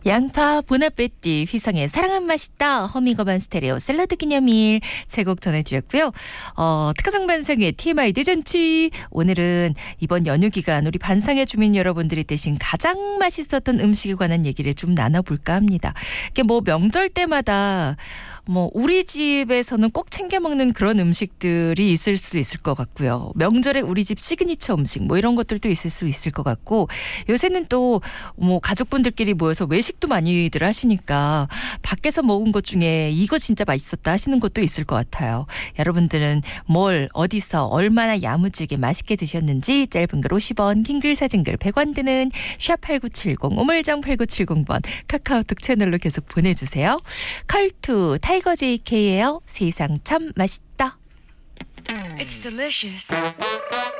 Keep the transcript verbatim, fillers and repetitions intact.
양파, 보나페티, 휘성의 사랑은 맛있다, 허밍어반 스테레오, 샐러드 기념일 세 곡 전해드렸고요. 어, 특가정 반상회 티엠아이 대잔치. 오늘은 이번 연휴 기간 우리 반상회 주민 여러분들이 드신 가장 맛있었던 음식에 관한 얘기를 좀 나눠볼까 합니다. 이게 뭐 명절 때마다 뭐 우리 집에서는 꼭 챙겨 먹는 그런 음식들이 있을 수도 있을 것 같고요. 명절에 우리 집 시그니처 음식 뭐 이런 것들도 있을 수 있을 것 같고, 요새는 또 뭐 가족분들끼리 모여서 외식도 많이들 하시니까 밖에서 먹은 것 중에 이거 진짜 맛있었다 하시는 것도 있을 것 같아요. 여러분들은 뭘 어디서 얼마나 야무지게 맛있게 드셨는지 짧은 글 오십 원, 긴 글 사진 글 백 원 드는 샵팔구칠공 우물정 팔구칠공 번 카카오톡 채널로 계속 보내주세요. 컬투 타이거 제이케이예요. 세상 참 맛있다. It's delicious.